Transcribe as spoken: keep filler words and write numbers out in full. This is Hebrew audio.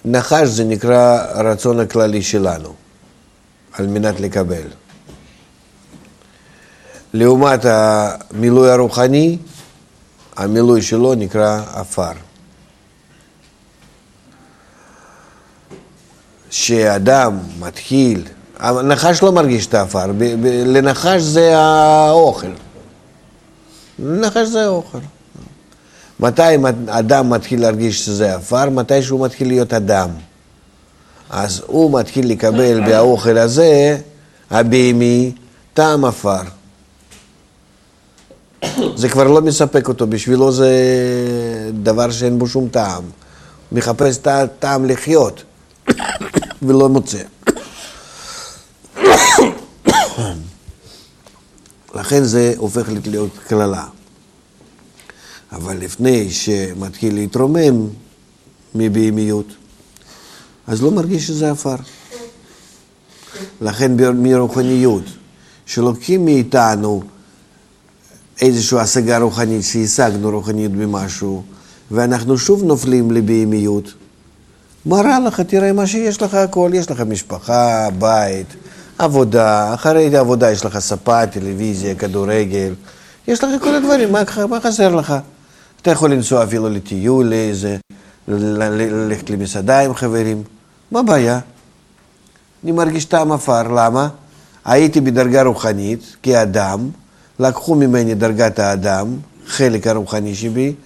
נחש זה נקרא הרצון הכללי שלנו, על מנת לקבל. לעומת המילוי הרוחני, המילוי שלו נקרא אפר. שאדם מתחיל, הנחש לא מרגיש את האפר, לנחש זה האוכל. לנחש זה האוכל. מתי אדם מתחיל להרגיש שזה אפר? מתי שהוא מתחיל להיות אדם. אז הוא מתחיל לקבל באוכל הזה, הבהמי, טעם אפר. זה כבר לא מספק אותו, בשבילו זה דבר שאין בו שום טעם. הוא מחפש טעם לחיות, ולא מוצא. לכן זה הופך להיות כללה. אבל לפני שמתחיל להתרומם מבהמיות, אז לא מרגיש שזה אפר. לכן מרוחניות, שלוקחים מאיתנו איזושהי השגה רוחנית, שהשגנו רוחנית במשהו, ואנחנו שוב נופלים לבהמיות. מה רע לך? תראה מה שיש לך הכל. יש לך משפחה, בית, עבודה. אחרי העבודה יש לך ספה, טלוויזיה, כדורגל. יש לך כל הדברים. מה, מה חסר לך? אתה יכול לנסוע אפילו לטיול, לאיזה, ללכת למסעדה עם חברים. מה הבעיה? אני מרגיש טעם אפר. למה? הייתי בדרגה רוחנית כאדם, לקחו ממני דרגת האדם, חלק הרוחני שבי,